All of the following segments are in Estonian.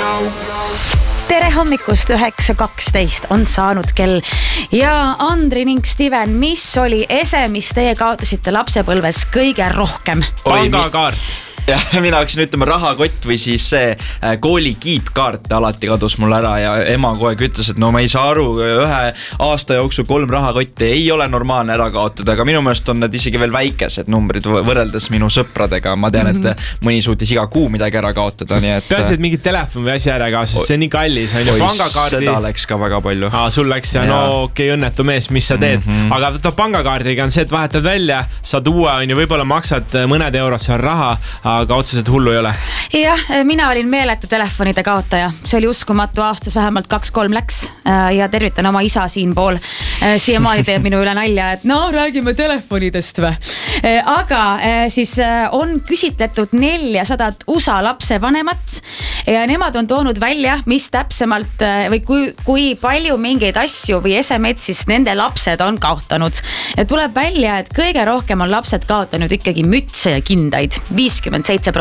Tere hommikust, 9.12 on saanud kell ja Andri ning Steven, mis oli ese, mis teie kaotasite lapsepõlves kõige rohkem? Pangakaart. Ja mina hakkasin ütlema rahakott või siis see kooli kiipkaart alati kadus mul ära ja ema kohe ütles, et no ma ei saa aru, ühe aasta jooksul 3 rahakotti ei ole normaalne ära kaotada, aga minu meelest on need isegi veel väikesed numbrid võrreldes minu sõpradega. Ma tean, et mõni suutis iga kuu midagi ära kaotada, nii et... Peaasi, et mingi telefon või asi ära ka, sest see on nii kallis. Pangakaardi... Seda läks ka väga palju. Sul läks ja no okei, õnnetu mees, mis sa teed. Aga pangakaardiga on see, et vahetad välja, saad uue, võib-olla maksad mõned eurod seal raha, aga otseselt hullu ei ole. Jah, mina olin meeletu telefonide kaotaja. See oli uskumatu, aastas vähemalt 2-3 läks ja tervitan oma isa siin pool. Siiamaani teeb minu üle nalja, et no räägime telefonidest või. Aga siis on küsitletud 400 USA lapsevanemat ja nemad on toonud välja, mis täpsemalt või kui palju mingeid asju või esemed siis nende lapsed on kaotanud. Ja tuleb välja, et kõige rohkem on lapsed kaotanud ikkagi mütse ja kindaid. 57%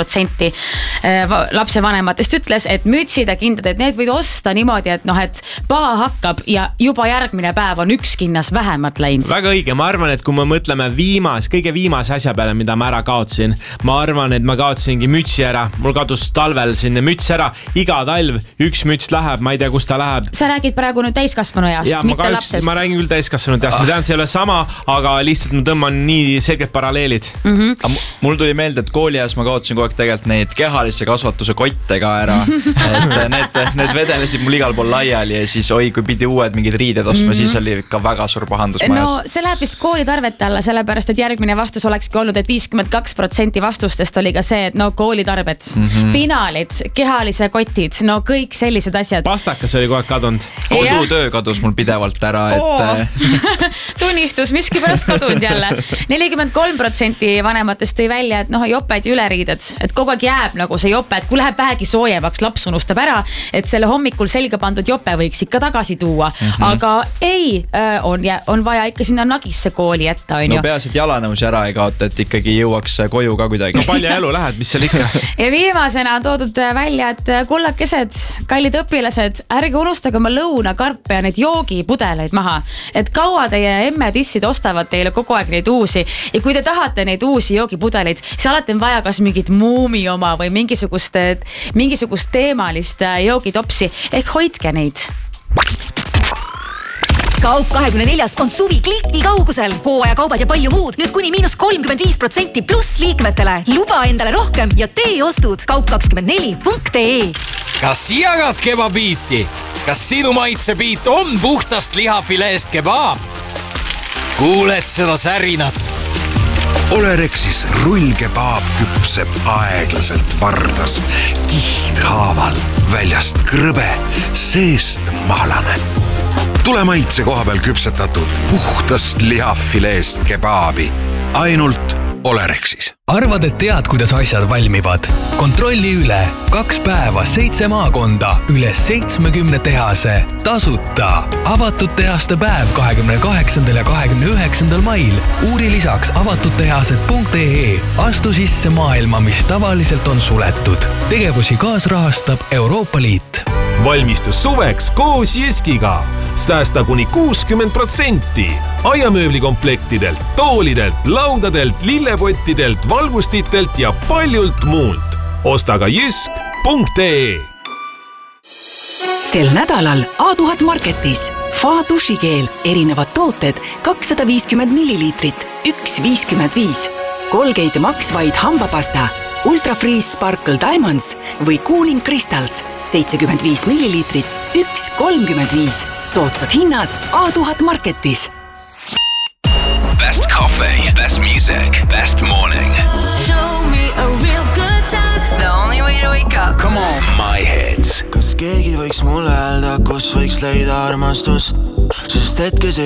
lapsevanematest ütles, et mütsid ja kindad, et need võid osta niimoodi, et noh, et paha hakkab ja juba järgmine päev on üks kinnas vähemalt läinud. Väga õige, ma arvan, et kui me mõtleme kõige viimase asja peale, mida ma ära kaotsin, ma arvan, et ma kaotsingi mütsi ära. Mul kadus talvel sinna müts ära, iga talv üks müts läheb, ma ei tea, kus ta läheb. Sa räägid praegu nüüd täiskasvanu east, mitte lapsest. Ma räägin küll täiskasvanud east, ma tean, see ei ole sama, aga lihtsalt ma tõmban nii selged paralleelid. Mul tuli meelde, et koolias ma kaotsin kogu aeg tegelikult neid kehalisse kasvatuse kotte ka ära. Et need vedelesid mul igal pool laiali ja siis kui pidi uued mingid riided ostma, siis oli ka väga suur pahandus majas. No see läheb vist koolitarvete alla, sellepärast, et järgmine vastus olekski olnud, et 52% vastustest oli ka see, et no koolitarvet, pinalid, kehalise kotid, no kõik sellised asjad. Pastakas oli kogu aeg kadunud. Kodutöö kadus mul pidevalt ära, et... Tunnistus, miski pärast kadunud jälle. 43% vanematest tõi välja, et noh, joped ja üleriided, et kogu aeg jääb nagu see jope, et kui läheb vähegi soojevaks, laps unustab ära, et selle hommikul selga pandud jope võiks ikka tagasi tuua. Aga ei, on vaja ikka sinna nagisse kooli ette, on ju. No peaasi, et jalanõusi ära ei kaota, et ikkagi jõuaks koju ka kuidagi. No palju elu lähed, mis seal ikka? Ja viimasena on toodud välja, et kullakesed, kallid õpilased, ärge unustage oma lõunakarpe ja need joogipudeleid maha. Et kaua teie emme-tissid ostavad teile kogu aeg neid uusi ja kui te tahate neid uusi joogipudeleid, siis alati on vaja kas mingit muumi oma või mingisugust teemalist joogitopsi, ehk hoidke neid. Kaup 24 on suvi kliki kaugusel. Hooajakaubad ja palju muud. Nüüd kuni -35% pluss liikmetele. Luba endale rohkem ja tee ostud kaup24.ee. Kas jagad kebabiiti? Kas sinu maitsebiit on puhtast lihafileest kebaab? Kuuled seda särinat? Olerexis rullkebaab küpseb aeglaselt vardas. Kihthaaval, väljast krõbe, seest mahlane. Tule maitse koha peal küpsetatud puhtast lihafileest kebaabi. Ainult Olerexis. Arvad, et tead, kuidas asjad valmivad? Kontrolli üle. 2 päeva, 7 maakonda, üle 70 tehase. Tasuta. Avatud tehaste päev 28. ja 29. mail. Uuri lisaks avatuttehased.ee. Astu sisse maailma, mis tavaliselt on suletud. Tegevusi kaasrahastab Euroopa Liit. Valmistus suveks koos Jyskiga. Säästa kuni 60%. Aiamööblikomplektidelt, toolidelt, laudadelt, lillepottidelt, valgustitelt ja paljult muult. Osta ka jysk.ee. Sel nädalal A1000 Marketis Fa dušikeel, erinevad tooted 250 milliliitrit, 1,55. Colgate Max vaid hambapasta, Ultra Freeze Sparkle Diamonds või Cooling Crystals 75 milliliitrit, 1,35. Soodsad hinnad A1000 Marketis. Best coffee, best music, best morning. Show me a real good time. The only way to wake up. Come on. My hits. Kas keegi võiks mulle öelda, kus võiks leida armastust? Sest hetkes